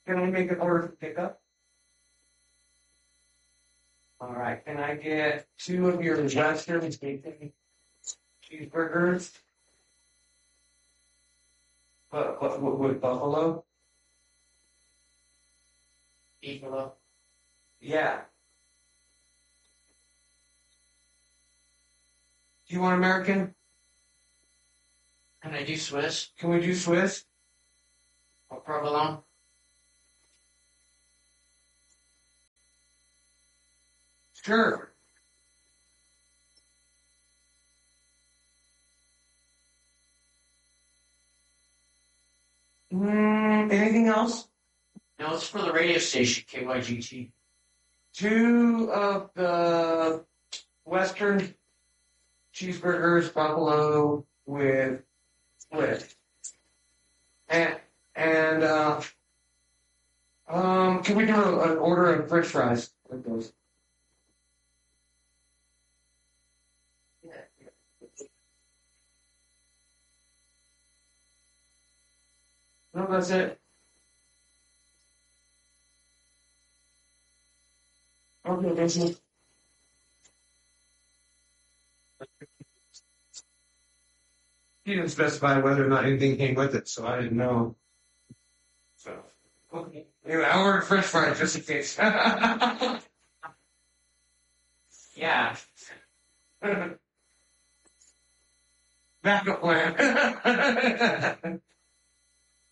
Can I make an order for pickup? All right. Can I get two of your Western bacon cheeseburgers? But with buffalo? Buffalo. Yeah. Do you want American? Can I do Swiss Can we do Swiss? or provolone? Sure. Anything else? No, it's for the radio station, KYGT. Two of the Western cheeseburgers, buffalo with Swiss. And can we do an order of French fries with those? No, that's it. Okay, that's it. He didn't specify whether or not anything came with it, so I didn't know. So, okay. Anyway, I ordered French fries just in case. Yeah. Backup plan.